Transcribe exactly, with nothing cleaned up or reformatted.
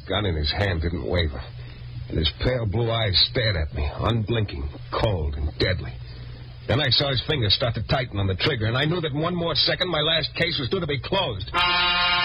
gun in his hand didn't waver. And his pale blue eyes stared at me, unblinking, cold and deadly. Then I saw his fingers start to tighten on the trigger, and I knew that in one more second my last case was due to be closed.